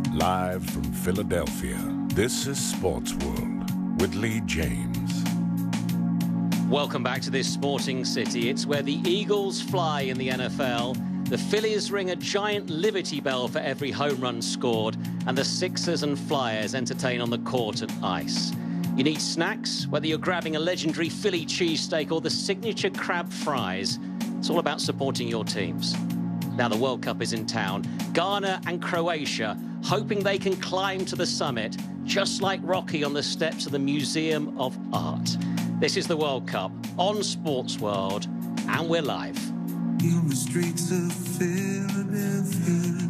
Live from Philadelphia, this is Sports World with Lee James. Welcome back to this sporting city. It's where the Eagles fly in the NFL. The Phillies ring a giant Liberty Bell for every home run scored, and the Sixers and Flyers entertain on the court and ice. You need snacks, whether you're grabbing a legendary Philly cheesesteak or the signature crab fries. It's all about supporting your teams. Now the World Cup is in town. Ghana and Croatia hoping they can climb to the summit, just like Rocky on the steps of the Museum of Art. This is the World Cup on Sports World, and we're live. In the streets of Philadelphia.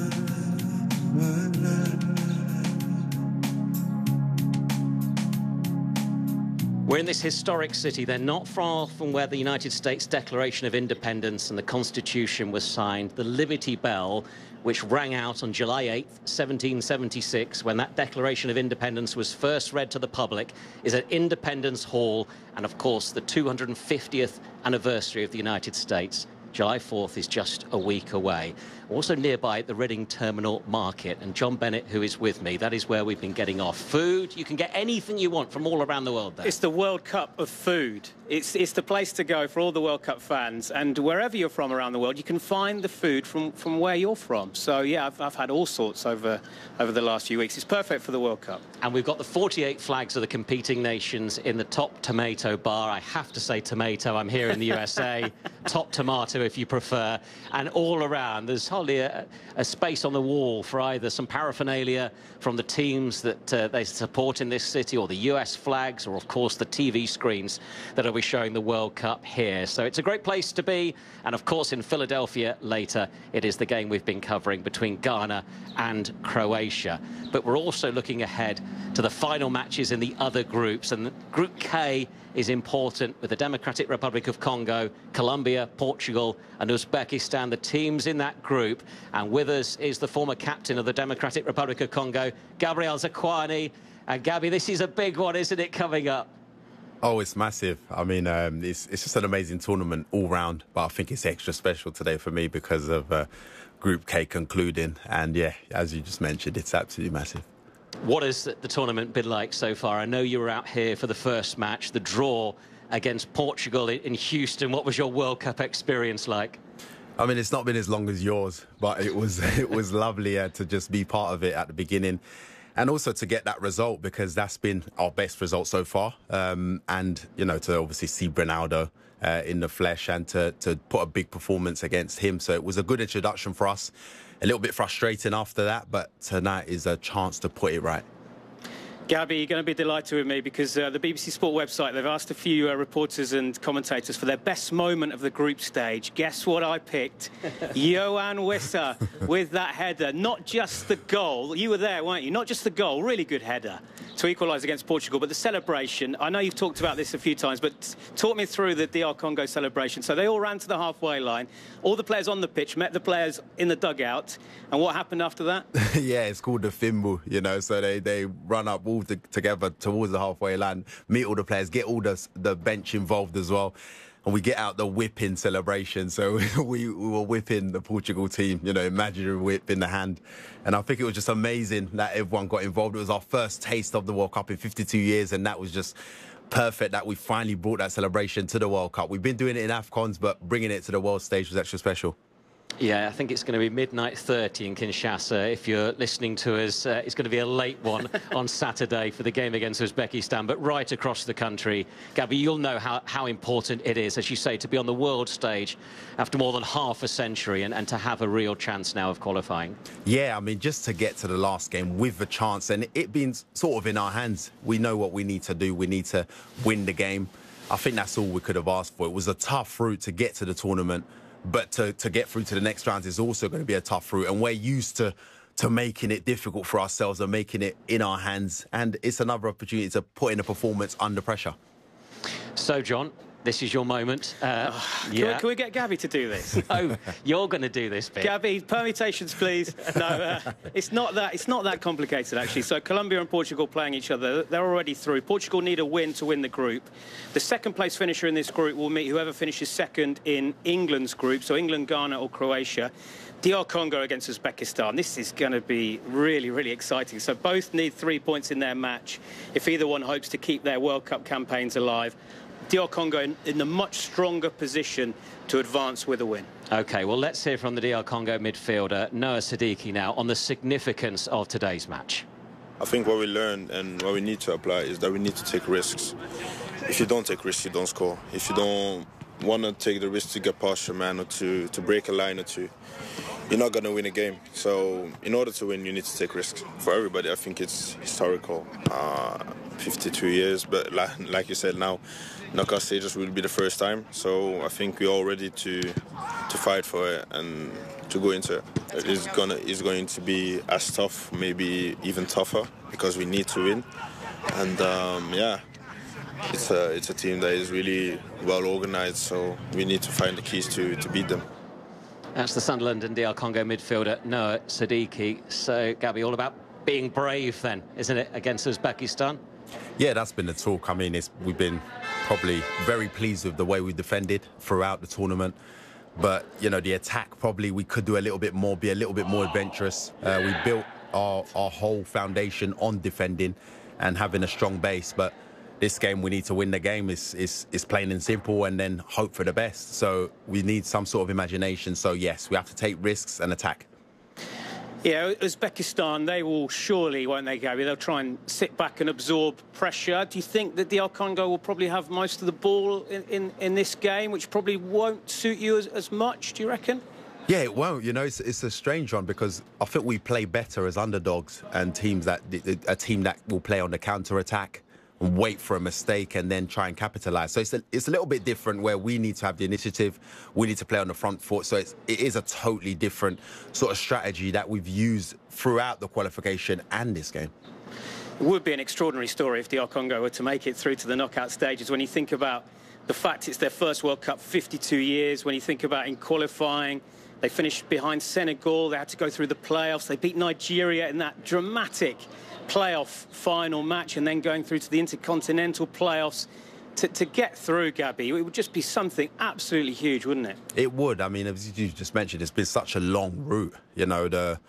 We're in this historic city. They're not far from where the United States Declaration of Independence and the Constitution was signed. The Liberty Bell, which rang out on July 8th, 1776, when that Declaration of Independence was first read to the public, is at Independence Hall, and of course the 250th anniversary of the United States. July 4th is just a week away. Also nearby at the Reading Terminal Market, and John Bennett, who is with me, that is where we've been getting our food. You can get anything you want from all around the world there. It's the World Cup of food. It's the place to go for all the World Cup fans, and wherever you're from around the world, you can find the food from where you're from. So yeah, I've had all sorts over the last few weeks. It's perfect for the World Cup. And we've got the 48 flags of the competing nations in the top tomato bar. I have to say tomato. I'm here in the USA. Top tomato if you prefer. And all around there's hardly a space on the wall for either some paraphernalia from the teams that they support in this city, or the US flags, or of course the TV screens that will be showing the World Cup here. So it's a great place to be. And of course in Philadelphia later, it is the game we've been covering between Ghana and Croatia. But we're also looking ahead to the final matches in the other groups, and Group K is important, with the Democratic Republic of Congo, Colombia, Portugal and Uzbekistan, the teams in that group. And with us is the former captain of the Democratic Republic of Congo, Gabriel Zakuani. And Gabby, this is a big one, isn't it, coming up? Oh, it's massive. I mean, it's just an amazing tournament all round, but I think it's extra special today for me because of Group K concluding. And yeah, as you just mentioned, it's absolutely massive. What has the tournament been like so far? I know you were out here for the first match, the draw against Portugal in Houston. What was your World Cup experience like? I mean, it's not been as long as yours, but it was lovely to just be part of it at the beginning. And also to get that result, because that's been our best result so far. And, you know, to obviously see Ronaldo in the flesh and to put a big performance against him. So it was a good introduction for us. A little bit frustrating after that, but tonight is a chance to put it right. Gabby, you're going to be delighted with me because the BBC Sport website, they've asked a few reporters and commentators for their best moment of the group stage. Guess what I picked? Yoane Wissa with that header. Not just the goal. You were there, weren't you? Not just the goal. Really good header to equalise against Portugal. But the celebration, I know you've talked about this a few times, but talk me through the DR Congo celebration. So they all ran to the halfway line. All the players on the pitch met the players in the dugout. And what happened after that? Yeah, it's called the Fimbu, you know. So they run up all together towards the halfway line, meet all the players, get all the bench involved as well. And we get out the whipping celebration. So we were whipping the Portugal team, you know, imaginary whip in the hand. And I think it was just amazing that everyone got involved. It was our first taste of the World Cup in 52 years. And that was just perfect that we finally brought that celebration to the World Cup. We've been doing it in AFCONs, but bringing it to the world stage was extra special. Yeah, I think it's going to be midnight 30 in Kinshasa. If you're listening to us, it's going to be a late one on Saturday for the game against Uzbekistan. But right across the country, Gabby, you'll know how important it is, as you say, to be on the world stage after more than half a century and to have a real chance now of qualifying. Yeah, I mean, just to get to the last game with a chance and it being sort of in our hands, we know what we need to do. We need to win the game. I think that's all we could have asked for. It was a tough route to get to the tournament. But to get through to the next round is also going to be a tough route. And we're used to making it difficult for ourselves and making it in our hands. And it's another opportunity to put in a performance under pressure. So, John, this is your moment. Can we get Gabby to do this? Oh, you're going to do this bit. Gabby, permutations, please. No, it's not that complicated, actually. So Colombia and Portugal playing each other. They're already through. Portugal need a win to win the group. The second-place finisher in this group will meet whoever finishes second in England's group, so England, Ghana or Croatia. DR Congo against Uzbekistan. This is going to be really, really exciting. So both need 3 points in their match if either one hopes to keep their World Cup campaigns alive. DR Congo in a much stronger position to advance with a win. OK, well, let's hear from the DR Congo midfielder, Noah Sadiki, now on the significance of today's match. I think what we learned and what we need to apply is that we need to take risks. If you don't take risks, you don't score. If you don't want to take the risk to get past your man or to break a line or two, you're not going to win a game. So in order to win, you need to take risks. For everybody, I think it's historical. 52 years, but like you said, now knockout stages will be the first time. So I think we're all ready to fight for it and to go into it. It's going to be as tough, maybe even tougher, because we need to win. And yeah, it's a team that is really well organised, so we need to find the keys to beat them. That's the Sunderland and DR Congo midfielder, Noah Sadiki. So, Gabby, all about being brave then, isn't it, against Uzbekistan? Yeah, that's been the talk. I mean, we've been probably very pleased with the way we defended throughout the tournament. But, you know, the attack, probably we could do a little bit more, be a little bit more adventurous. We built our whole foundation on defending and having a strong base. But this game, we need to win the game. It's plain and simple, and then hope for the best. So we need some sort of imagination. So, yes, we have to take risks and attack. Yeah, Uzbekistan, they will surely, won't they, Gabby? They'll try and sit back and absorb pressure. Do you think that DR Congo will probably have most of the ball in this game, which probably won't suit you as much, do you reckon? Yeah, it won't. You know, it's a strange one because I think we play better as underdogs and a team that will play on the counter-attack and wait for a mistake and then try and capitalise. So it's a little bit different where we need to have the initiative. We need to play on the front foot. So it is a totally different sort of strategy that we've used throughout the qualification and this game. It would be an extraordinary story if DR Congo were to make it through to the knockout stages. When you think about the fact it's their first World Cup 52 years, when you think about in qualifying, they finished behind Senegal, they had to go through the playoffs, they beat Nigeria in that dramatic playoff final match, and then going through to the intercontinental playoffs. To get through, Gabby, it would just be something absolutely huge, wouldn't it? It would. I mean, as you just mentioned, it's been such a long route. You know,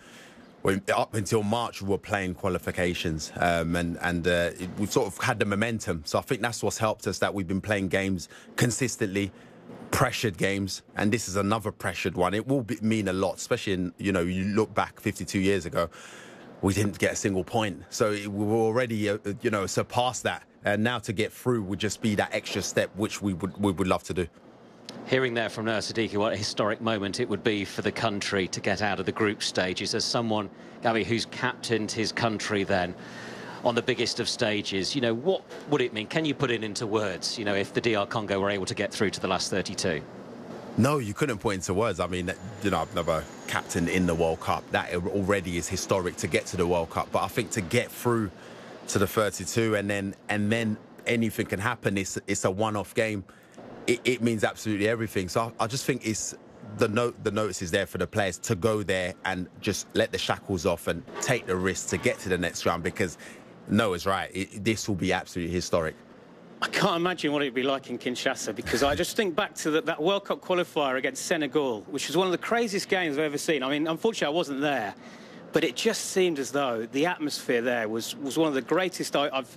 up until March, we were playing qualifications, and we sort of had the momentum. So I think that's what's helped us, that we've been playing games consistently, pressured games, and this is another pressured one. It will mean a lot, especially in, you know, you look back 52 years ago, we didn't get a single point. So we were already, you know, surpassed that. And now to get through would just be that extra step, which we would love to do. Hearing there from Noah Sadiki, what a historic moment it would be for the country to get out of the group stages. As someone, Gabby, who's captained his country then on the biggest of stages, you know, what would it mean? Can you put it into words, you know, if the DR Congo were able to get through to the last 32? No, you couldn't put into words. I mean, you know, I've never captained in the World Cup. That already is historic to get to the World Cup. But I think to get through to the 32 and then anything can happen. It's a one-off game. It means absolutely everything. So I just think it's the notice is there for the players to go there and just let the shackles off and take the risk to get to the next round, because Noah's right. This will be absolutely historic. I can't imagine what it would be like in Kinshasa, because I just think back to that World Cup qualifier against Senegal, which was one of the craziest games I've ever seen. I mean, unfortunately, I wasn't there, but it just seemed as though the atmosphere there was one of the greatest I've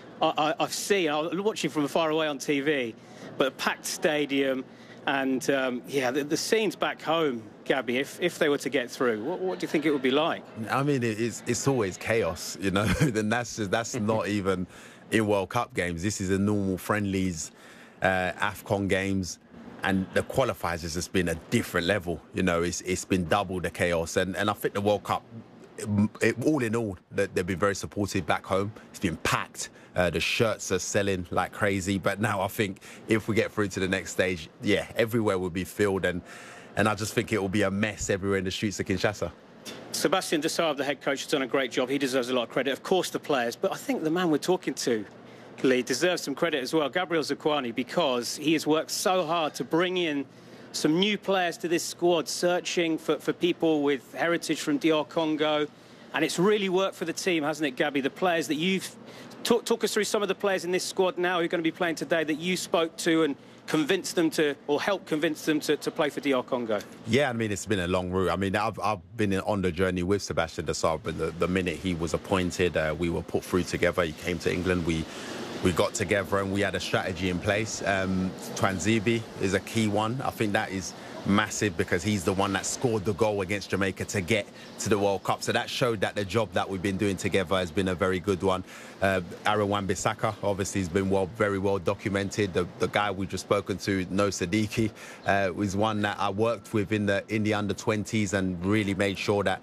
seen. I was watching from far away on TV, but a packed stadium, and yeah, the scenes back home, Gabby, if they were to get through, what do you think it would be like? I mean, it's always chaos, you know. Then that's not even in World Cup games. This is a normal friendlies, AFCON games, and the qualifiers has just been a different level. You know, it's been double the chaos, and I think the World Cup, all in all, they've been very supportive back home. It's been packed. The shirts are selling like crazy. But now I think if we get through to the next stage, yeah, everywhere will be filled, and I just think it will be a mess everywhere in the streets of Kinshasa. Sébastien Desailly, the head coach, has done a great job. He deserves a lot of credit. Of course, the players. But I think the man we're talking to, Lee, deserves some credit as well, Gabriel Zakuani, because he has worked so hard to bring in some new players to this squad, searching for people with heritage from DR Congo. And it's really worked for the team, hasn't it, Gabby? The players that you've Talk us through some of the players in this squad now who are going to be playing today that you spoke to and convinced them to, or helped convince them to play for DR Congo. Yeah, I mean, it's been a long route. I mean, I've been on the journey with Sebastian Desabre, but the minute he was appointed, we were put through together. He came to England. We got together and we had a strategy in place. Twanzebe is a key one. I think that is massive because he's the one that scored the goal against Jamaica to get to the World Cup. So that showed that the job that we've been doing together has been a very good one. Aaron Wan-Bissaka obviously has been very well documented. The guy we've just spoken to, No Siddiqui, was one that I worked with in the under-20s and really made sure that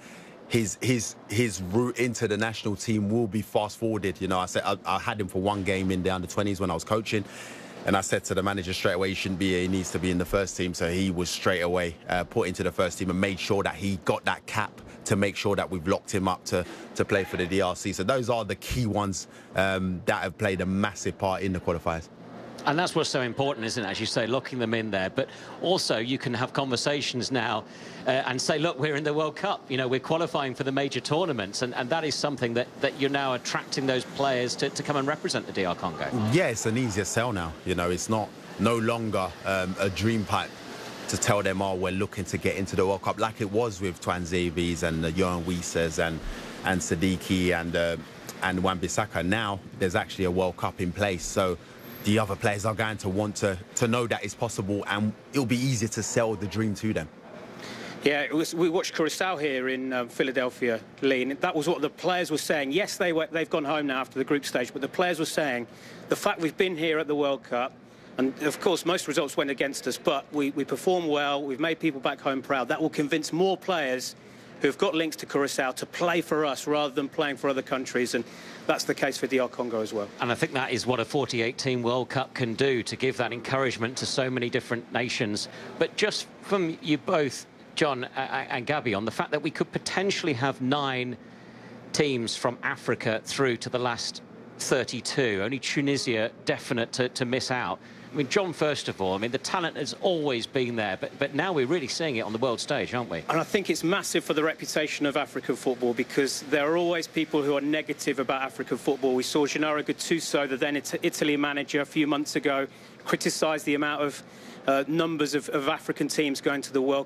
his route into the national team will be fast forwarded. You know, I had him for one game in the under-20s when I was coaching. And I said to the manager straight away, he shouldn't be here, he needs to be in the first team. So he was straight away put into the first team and made sure that he got that cap to make sure that we've locked him up to play for the DRC. So those are the key ones that have played a massive part in the qualifiers. And that's what's so important, isn't it? As you say, locking them in there. But also you can have conversations now and say, look, we're in the World Cup. You know, we're qualifying for the major tournaments. And that is something that you're now attracting those players to come and represent the DR Congo. Yeah, it's an easier sell now. You know, it's no longer a dream pipe to tell them, oh, we're looking to get into the World Cup, like it was with Twanzebe's and Yohan Wissa's and Siddiqui and Wan-Bissaka. Now there's actually a World Cup in place. So the other players are going to want to know that it's possible, and it'll be easier to sell the dream to them. Yeah, we watched Curacao here in Philadelphia, Lee, and that was what the players were saying. Yes, they've gone home now after the group stage, but the players were saying the fact we've been here at the World Cup, and of course most results went against us, but we performed well, we've made people back home proud. That will convince more players who've got links to Curacao to play for us rather than playing for other countries, and that's the case for DR Congo as well. And I think that is what a 48-team World Cup can do, to give that encouragement to so many different nations. But just from you both, John and Gabby, on the fact that we could potentially have 9 teams from Africa through to the last 32, only Tunisia definite to miss out. I mean, John, first of all, I mean, the talent has always been there, but now we're really seeing it on the world stage, aren't we? And I think it's massive for the reputation of African football, because there are always people who are negative about African football. We saw Gennaro Gattuso, the then Italy manager, a few months ago, criticised the amount of numbers of African teams going to the World